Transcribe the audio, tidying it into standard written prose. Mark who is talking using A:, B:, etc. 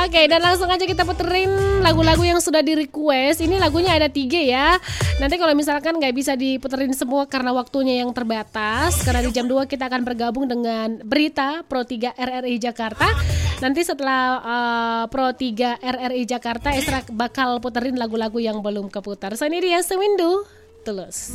A: Oke, dan langsung aja kita puterin lagu-lagu yang sudah di request. Ini lagunya ada 3 ya. Nanti kalau misalkan nggak bisa diputerin semua karena waktunya yang terbatas, karena di jam 2 kita akan bergabung dengan berita Pro 3 RRI Jakarta. Nanti setelah Pro 3 RRI Jakarta, Esra bakal puterin lagu-lagu yang belum keputar. So ini dia Sewindu Tulus.